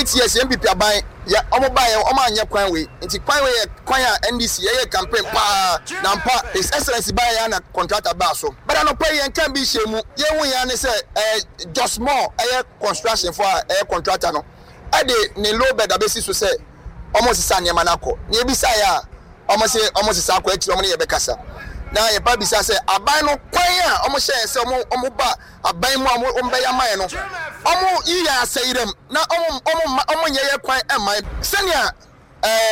8 years MPP aban ya omo ba ya omo anya kwan we nti kwan we kwan a NDC ye campaign pa na mpa his excellency ba ya na contractor ba so but no pay yen kan bi shemu ye hu ya ne say just more construction for contractor no e de ne low bed abesi so say omo sisa ne manako ne bi sa ya omo sisa akọ ekiri omo ne ye be kasa na ye pa bi sa say aban no kwan a omo share say omo ba aban mu omo be ya man no omo iya asayirem na omo nye kwan e man senia